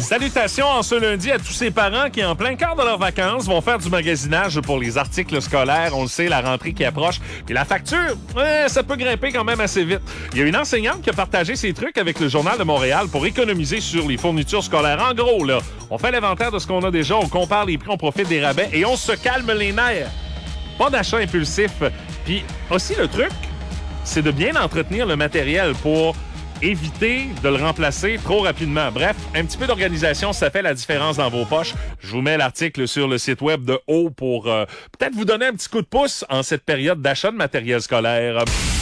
Salutations en ce lundi à tous ces parents qui, en plein quart de leurs vacances, vont faire du magasinage pour les articles scolaires. On le sait, la rentrée qui approche. Puis la facture, ça peut grimper quand même assez vite. Il y a une enseignante qui a partagé ses trucs avec le Journal de Montréal pour économiser sur les fournitures scolaires. En gros, là, on fait l'inventaire de ce qu'on a déjà, on compare les prix, on profite des rabais et on se calme les nerfs. Pas d'achat impulsif. Puis aussi, le truc, c'est de bien entretenir le matériel pour éviter de le remplacer trop rapidement. Bref, un petit peu d'organisation, ça fait la différence dans vos poches. Je vous mets l'article sur le site web de haut pour peut-être vous donner un petit coup de pouce en cette période d'achat de matériel scolaire.